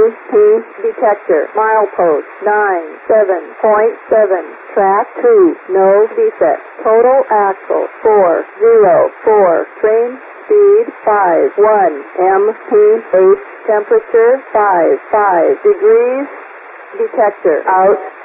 MP detector. Milepost 97.7. Track 2. No defect. Total axle 404. Train speed 51 mph. Temperature 55 degrees. Detector out.